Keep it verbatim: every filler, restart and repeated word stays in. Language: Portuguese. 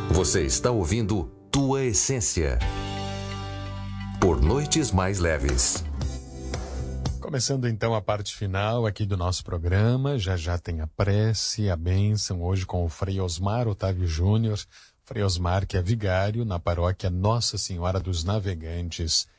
Você está ouvindo Tua Essência por Noites Mais Leves. Começando então a parte final aqui do nosso programa, já já tem a prece, a bênção, hoje com o Frei Osmar Otávio Júnior, Frei Osmar que é vigário na paróquia Nossa Senhora dos Navegantes,